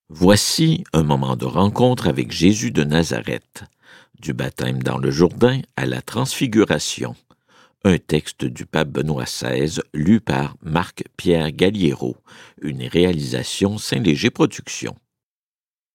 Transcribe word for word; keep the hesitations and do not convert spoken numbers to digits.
Voici un moment de rencontre avec Jésus de Nazareth, du baptême dans le Jourdain à la transfiguration. Un texte du pape Benoît seize, lu par Marc-Pierre Galliero, une réalisation Saint-Léger Productions.